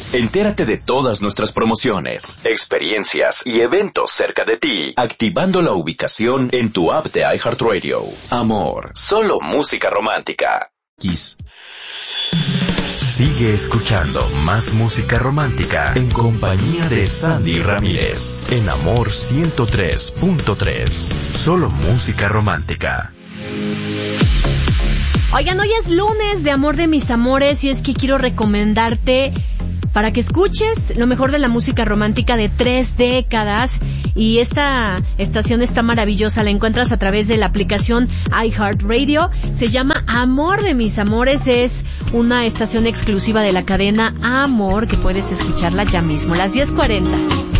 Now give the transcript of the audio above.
Entérate de todas nuestras promociones, experiencias y eventos cerca de ti, activando la ubicación en tu app de iHeartRadio. Amor, solo música romántica. Kiss. Sigue escuchando más música romántica en compañía de Sandy Ramírez en Amor 103.3. Solo música romántica. Oigan, hoy es lunes de Amor de mis amores y es que quiero recomendarte para que escuches lo mejor de la música romántica de 3 décadas. Y esta estación está maravillosa, la encuentras a través de la aplicación iHeartRadio. Se llama Amor de mis amores, es una estación exclusiva de la cadena Amor, que puedes escucharla ya mismo, las 10:40.